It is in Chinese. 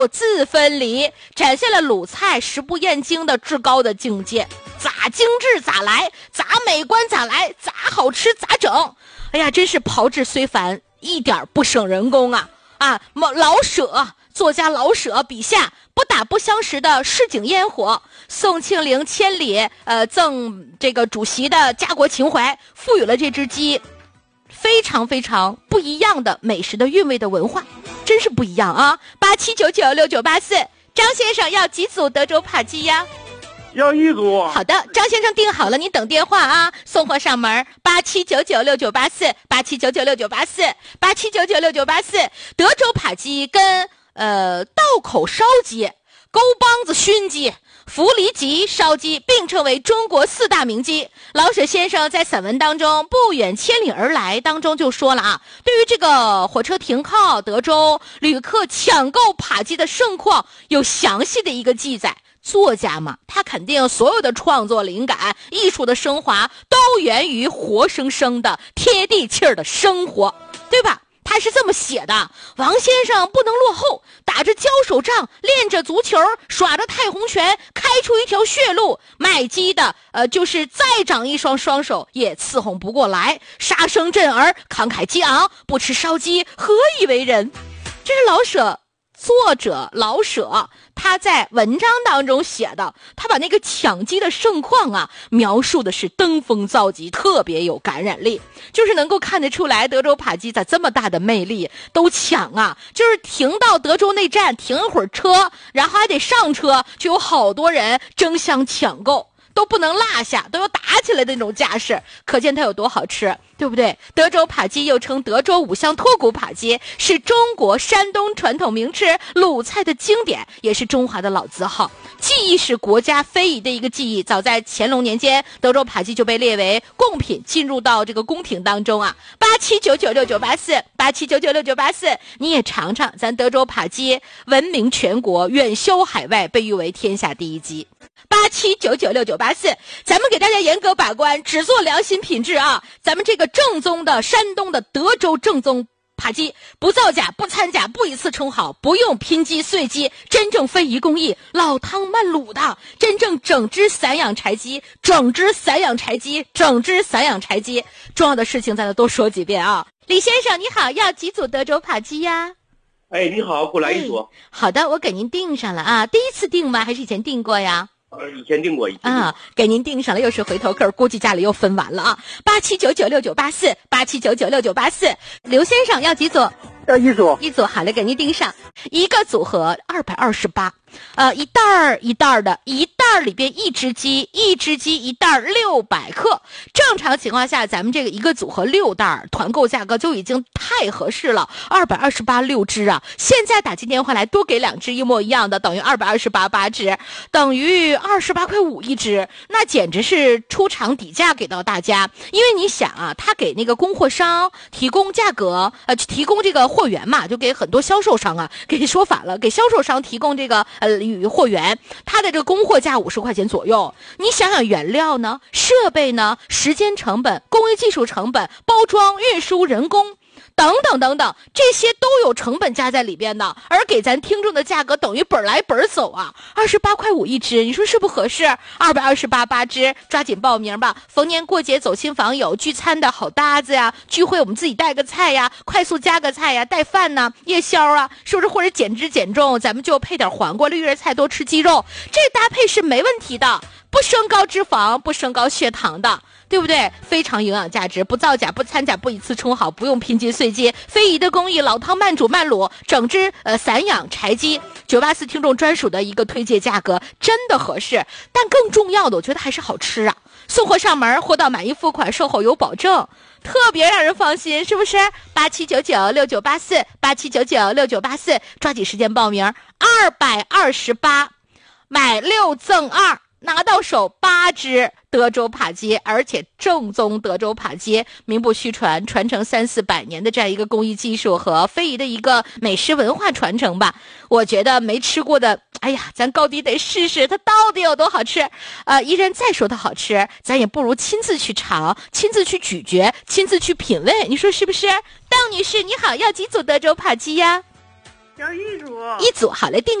自分离，展现了鲁菜食不厌精的至高的境界。咋精致咋来，咋美观咋来，咋好吃咋整。哎呀，真是炮制虽繁，一点不省人工啊！老舍作家老舍笔下不打不相识的市井烟火，宋庆龄千里赠这个主席的家国情怀，赋予了这只鸡非常非常不一样的美食的韵味的文化，真是不一样啊！87996984，张先生要几组德州扒鸡呀？ 要一组。 好的，张先生订好了，你等电话啊，送货上门。87996984，87996984，87996984。德州扒鸡跟道口烧鸡、沟帮子熏鸡、福里脊烧鸡并称为中国4大名鸡。老舍先生在散文当中不远千里而来当中就说了啊，对于这个火车停靠德州旅客抢购扒鸡的盛况有详细的一个记载。作家嘛，他肯定所有的创作灵感、艺术的升华都源于活生生的贴地气儿的生活，对吧？他是这么写的：王先生不能落后，打着交手仗，练着足球，耍着太红拳，开出一条血路。卖鸡的就是再长一双双手也伺候不过来，杀声震耳，慷慨激昂，不吃烧鸡何以为人？这是老舍作者老舍他在文章当中写的，他把那个抢鸡的盛况啊描述的是登峰造极，特别有感染力，就是能够看得出来德州扒鸡咋这么大的魅力，都抢啊，就是停到德州那站停一会儿车，然后还得上车，就有好多人争相抢购，都不能落下，都要打起来的那种架势，可见它有多好吃，对不对？德州扒鸡又称德州五香脱骨扒鸡，是中国山东传统名吃鲁菜的经典，也是中华的老字号。技艺是国家非遗的一个技艺，早在乾隆年间，德州扒鸡就被列为贡品，进入到这个宫廷当中啊。87996984，87996984，你也尝尝咱德州扒鸡，闻名全国，远销海外，被誉为天下第一鸡。87996984，咱们给大家严格把关，只做良心品质啊！咱们这个正宗的山东的德州正宗扒鸡，不造假，不掺假，不以次充好，不用拼鸡碎鸡，真正非遗工艺，老汤慢卤的，真正整只散养柴鸡，整只散养柴鸡，整只散养柴鸡。重要的事情咱都多说几遍啊！李先生你好，要几组德州扒鸡呀？ 哎，你好，给我来一组。 好的，我给您订上了啊。第一次订吗？还是以前订过呀？ 以前订过一次啊，给您订上了，又是回头客，估计家里又分完了啊。87996984，87996984，刘先生要几组？ 要一组。 一组，好嘞，给您订上。一个组合228，一袋儿一袋儿的，一袋儿里边一只鸡，一只鸡一袋儿600克。正常情况下，咱们这个一个组合6袋儿，团购价格就已经太合适了，228，6只啊！现在打进电话来，多给2只一模一样的，等于228，8只，等于28.5块一只，那简直是出厂底价给到大家。因为你想啊，他给那个供货商提供价格，提供这个货源嘛，就给很多销售商啊，给说反了，给销售商提供这个与货源，他的这个供货价50块钱左右。你想想原料呢，设备呢，时间成本、工艺技术成本、包装、运输、人工等等等等，这些都有成本加在里边的，而给咱听众的价格等于本来本走啊，28.5块一只，你说是不合适？228，8只，抓紧报名吧！逢年过节走亲访友，聚餐的好搭子呀，聚会我们自己带个菜呀，快速加个菜呀，带饭呢，夜宵啊，是不是？或者减脂减重，咱们就配点黄瓜、绿叶菜，多吃鸡肉，这搭配是没问题的，不升高脂肪，不升高血糖的。对不对？非常营养价值，不造假，不掺假，不以次充好，不用拼鸡碎鸡，非遗的工艺，老汤慢煮慢卤，整只散养柴鸡，984听众专属的一个推荐价格，真的合适。但更重要的，我觉得还是好吃啊！送货上门，货到满意付款，售后有保证，特别让人放心，是不是？87996984，87996984，抓紧时间报名，228买6赠2。拿到手8只德州扒鸡，而且正宗德州扒鸡，名不虚传，传承300-400年的这样一个工艺技术和非遗的一个美食文化传承吧。我觉得没吃过的，哎呀，咱高低得试试它到底有多好吃。依然再说它好吃，咱也不如亲自去尝，亲自去咀嚼，亲自去品味，你说是不是？邓女士你好，要几组德州扒鸡呀？ 要一组。 一组，好嘞，定